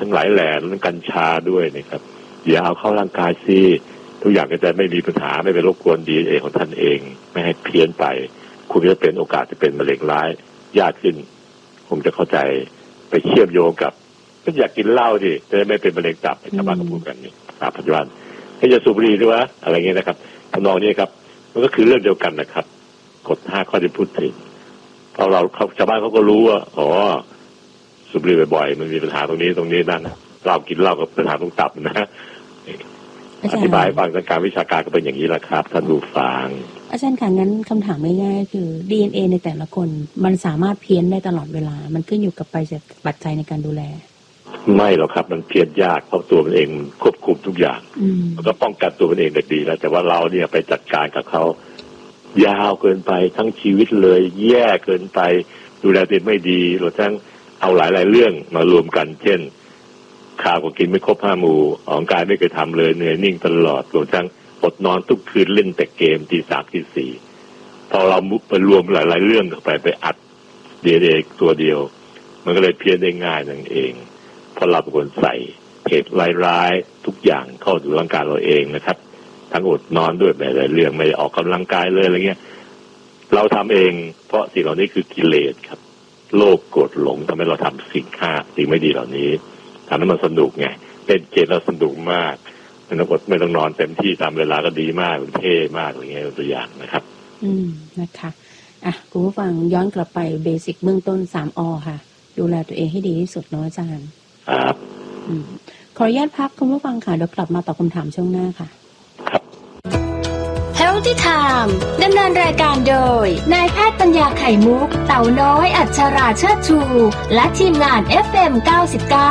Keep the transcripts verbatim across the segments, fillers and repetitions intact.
ทั้งหลายแหล่ทั้งกัญชาด้วยนะครับอย่าเอาเข้าร่างกายสิทุกอย่างก็จะไม่มีปัญหาไม่ไปรบกวน ดี เอ็น เอ ของท่านเองไม่ให้เพี้ยนไปคุณจะเป็นโอกาสจะเป็นมะเร็งร้ายยากขึ้นคงจะเข้าใจไปเชื่อมโยงกับก็อยากกินเหล้าดิจะได้ไม่เป็นมะเร็งตับชาวบ้านก็พูดกันนี่ครับปัจจุบันให้จะสูบบุหรี่ด้วยวะอะไรเงี้ยนะครับทำนองนี้ครับมันก็คือเรื่องเดียวกันนะครับกฎห้าข้อที่พูดถึงเพราะเราเขาชาวบ้านเขาก็รู้ว่าอ๋อสูบบุหรี่บ่อยๆมันมีปัญหาตรงนี้ตรงนี้นั่นเรากินเหล้ากับปัญหาตรงตับนะอธิบายฟังทางการวิชาการก็เป็นอย่างนี้แหละครับท่านผู้ฟังอาจารย์ค่ะงั้นคำถามง่ายๆคือ ดี เอ็น เอ ในแต่ละคนมันสามารถเพี้ยนได้ตลอดเวลามันขึ้นอยู่กับปัจจัยในการดูแลไม่หรอกครับมันเพี้ยนยากเพราะตัวมันเองควบคุมทุกอย่างมันก็ป้องกันตัวมันเองได้ดีแล้วแต่ว่าเราเนี่ยไปจัดการกับเขายาวเกินไปทั้งชีวิตเลยแย่เกินไปดูแลตัวเองไม่ดีหรือทั้งเอาหลายๆเรื่องมารวมกันเช่นข้าวก็กินไม่ครบห้าหมู่ออกกายไม่เคยทำเลยเหนื่อยนิ่งตลอดรวมทั้งอดนอนทุกคืนเล่นแต่เกมตีสามตีสี่พอเรามุกไปรวมหลายๆเรื่องเข้าไปไปอัดเดียดตัวเดียวมันก็เลยเพี้ยนได้ง่ายนั่นเองเพราะเราเป็นคนใส่เหตุร้ายๆทุกอย่างเข้าสู่ร่างกายเราเองนะครับทั้งอดนอนด้วยแบบหลายเรื่องไม่ออกกำลังกายเลยอะไรเงี้ยเราทำเองเพราะสิ่งเหล่านี้คือกิเลสครับโลภโกรธหลงทำให้เราทำสิ่งฆ่าสิ่งไม่ดีเหล่านี้ทำให้มันสนุกไงเป็นเกมแล้วสนุกมากไม่ต้องอดไม่ต้องนอนเต็มที่ตามเวลาก็ดีมากเท่มากอะไรเงี้ยตัวอย่างนะครับอืมนะคะอ่ะคุณผู้ฟังย้อนกลับไปเบสิกเบื้องต้นสามอค่ะดูแลตัวเองให้ดีที่สุดเนาะอาจารย์ครับอืมขออนุญาตพักคุณผู้ฟังค่ะเดี๋ยวกลับมาตอบคำถามช่วงหน้าค่ะครับ Healthy Time ดำเนินรายการโดยนายแพทย์ปัญญาไข่มุกเต่าน้อยอัชราเชิดชูและทีมงาน เอฟ เอ็ม เก้าสิบเก้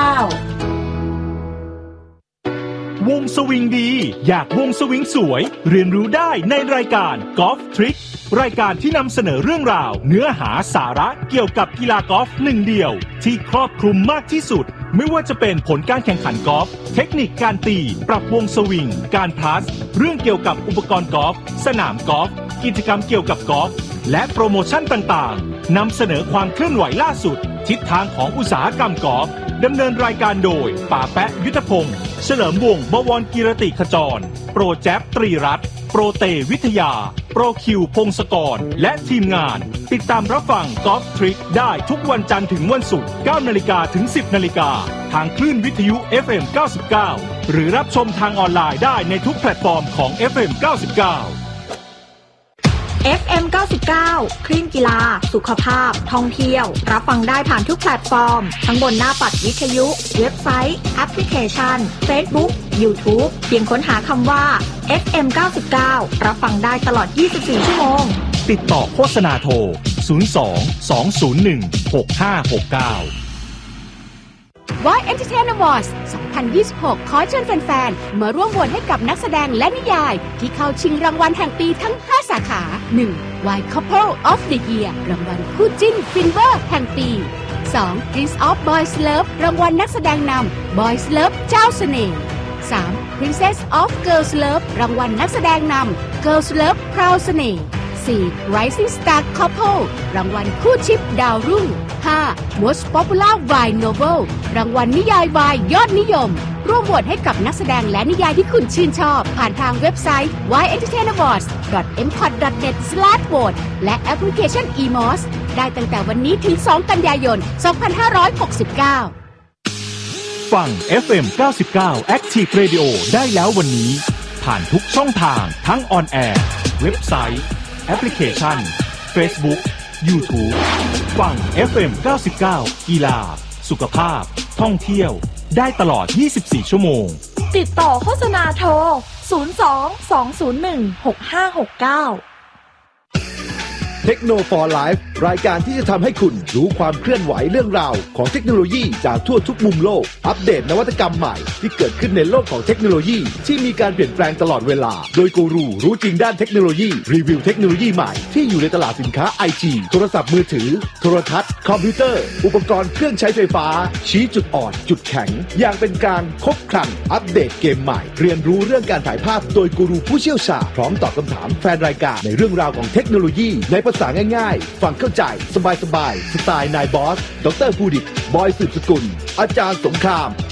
าวงสวิงดีอยากวงสวิงสวยเรียนรู้ได้ในรายการ Golf Trick รายการที่นำเสนอเรื่องราวเนื้อหาสาระเกี่ยวกับกีฬากอล์ฟหนึ่งเดียวที่ครอบคลุมมากที่สุดไม่ว่าจะเป็นผลการแข่งขันกอล์ฟเทคนิคการตีปรับวงสวิงการพลัสเรื่องเกี่ยวกับอุปกรณ์กอล์ฟสนามกอล์ฟกิจกรรมเกี่ยวกับกอล์ฟและโปรโมชั่นต่างๆนำเสนอความเคลื่อนไหวล่าสุดทิศทางของอุตสาหกรรมกอล์ฟดำเนินรายการโดยป่าแปะยุทธพงศ์เฉลิมวงศ์บวรกิรติขจรโปรแจ๊บตรีรัตน์โปรเตวิทยาโปรคิวพงศกรและทีมงานติดตามรับฟังกอล์ฟทริคได้ทุกวันจันทร์ถึงวันศุกร์ เก้านาฬิกา ถึง สิบนาฬิกาทางคลื่นวิทยุ เอฟ เอ็ม เก้าสิบเก้าหรือรับชมทางออนไลน์ได้ในทุกแพลตฟอร์มของ เอฟ เอ็ม เก้าสิบเก้าเอฟ เอ็ม เก้าสิบเก้า คลื่นกีฬาสุขภาพท่องเที่ยวรับฟังได้ผ่านทุกแพลตฟอร์มทั้งบนหน้าปัดวิทยุเว็บไซต์แอปพลิเคชัน Facebook YouTube เพียงค้นหาคำว่า เอฟ เอ็ม เก้าสิบเก้า รับฟังได้ตลอดยี่สิบสี่ชั่วโมงติดต่อโฆษณาโทรศูนย์ สอง สอง ศูนย์ หนึ่ง หก ห้า หก เก้าวาย Entertainment Awards สองพันยี่สิบหก ขอเชิญแฟนๆมาร่วมโหวตให้กับนักแสดงและนิยายที่เข้าชิงรางวัลแห่งปีทั้งห้าสาขา หนึ่ง วาย Couple of the Year รางวัลคู่จิ้นฟินเวอร์แห่งปี สอง Prince of Boys Love รางวัลนักแสดงนำ Boys Love เจ้าเสน่ห์ สาม Princess of Girls Love รางวัลนักแสดงนำ Girls Love พราวเสน่ห์ สี่ Rising Star Couple รางวัลคู่ชิปดาวรุ่ง ห้า Most Popular Wine Novel รางวัลนิยายวายยอดนิยมร่วมโหวตให้กับนักแสดงและนิยายที่คุณชื่นชอบผ่านทางเว็บไซต์ วาย เอ็นเตอร์เทนเมนต์ อวอร์ดส์ ดอท เอ็ม พอด ดอท เน็ต สแลช โหวต และแอปพลิเคชัน อี มอส ได้ตั้งแต่วันนี้ถึง สอง กันยายน สองพันห้าร้อยหกสิบเก้าฟัง เอฟ เอ็ม เก้าสิบเก้า Active Radio ได้แล้ววันนี้ผ่านทุกช่องทางทั้งออนแอร์เว็บไซต์แอปพลิเคชัน Facebook YouTube ฟัง เอฟ เอ็ม เก้าสิบเก้า กีฬาสุขภาพท่องเที่ยวได้ตลอดยี่สิบสี่ชั่วโมงติดต่อโฆษณาโทรศูนย์ สอง สอง ศูนย์ หนึ่ง หก ห้า หก เก้าเทคโนโลยี for Life รายการที่จะทำให้คุณรู้ความเคลื่อนไหวเรื่องราวของเทคโนโลยีจากทั่วทุกมุมโลกอัปเดตนวัตกรรมใหม่ที่เกิดขึ้นในโลกของเทคโนโลยีที่มีการเปลี่ยนแปลงตลอดเวลาโดยกูรูรู้จริงด้านเทคโนโลยีรีวิวเทคโนโลยีใหม่ที่อยู่ในตลาดสินค้า ไอ ที โทรศัพท์มือถือโทรทัศน์คอมพิวเตอร์อุปกรณ์เครื่องใช้ไฟฟ้าชี้จุดอ่อนจุดแข็งอย่างเป็นการครบครันอัปเดตเกมใหม่เรียนรู้เรื่องการถ่ายภาพโดยกูรูผู้เชี่ยวชาญพร้อมตอบคำถามแฟนรายการในเรื่องราวของเทคโนโลยีในภาษาง่ายๆฟังเข้าใจสบายๆสไตล์นายบอสดร.ภูดิตบอยสืบสกุลอาจารย์สงคราม